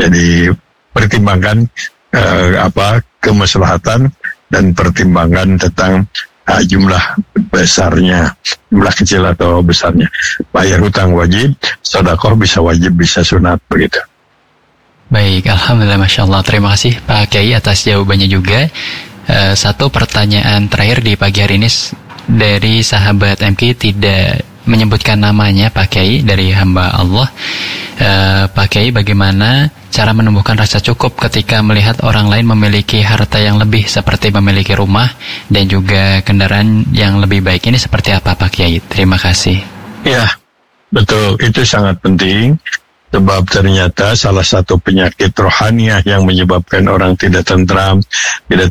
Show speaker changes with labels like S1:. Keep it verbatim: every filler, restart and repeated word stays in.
S1: Jadi pertimbangkan uh, apa kemaslahatan dan pertimbangan tentang uh, jumlah besarnya, jumlah kecil atau besarnya. Bayar hutang wajib, sedekah bisa wajib, bisa sunat, begitu.
S2: Baik, alhamdulillah, masya Allah. Terima kasih Pak Kiai atas jawabannya juga. Uh, satu pertanyaan terakhir di pagi hari ini dari sahabat M K, tidak menyebutkan namanya, Pak Kiai, dari hamba Allah. Uh, Pak Kiai, bagaimana cara menumbuhkan rasa cukup ketika melihat orang lain memiliki harta yang lebih, seperti memiliki rumah dan juga kendaraan yang lebih baik? Ini seperti apa, Pak Kiai? Terima kasih.
S1: Ya, betul. Itu sangat penting. Sebab ternyata salah satu penyakit rohaniah yang menyebabkan orang tidak tentram, tidak